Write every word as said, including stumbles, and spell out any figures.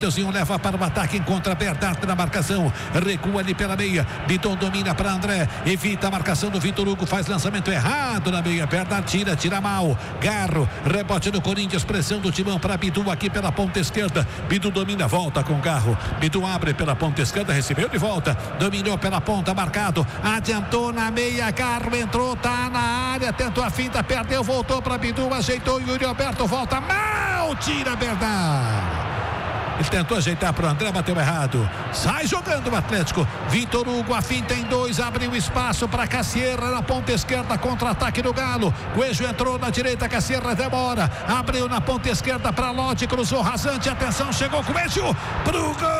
Deusinho leva para o ataque, encontra Bernardo na marcação, recua ali pela meia, Bidon domina para André, evita a marcação do Vitor Hugo, faz lançamento errado na meia, Bernardo tira, tira mal, Garro, rebote do Corinthians, pressão do Timão para Bidu aqui pela ponta esquerda, Bidu domina, volta com Garro, Bidu abre pela ponta esquerda, recebeu de volta, dominou pela ponta, marcado, adiantou na meia, Garro entrou, tá na área, tentou a finta, perdeu, voltou para Bidu, ajeitou, Yuri Alberto volta, mal, tira Bernardo. Ele tentou ajeitar para o André, bateu errado. Sai jogando o Atlético. Vitor Hugo, a finta em dois, abriu espaço para Cassierra na ponta esquerda, contra-ataque do Galo. Coelho entrou na direita, Cassierra demora. Abriu na ponta esquerda para Lodi, cruzou rasante. Atenção, chegou Coelho pro gol.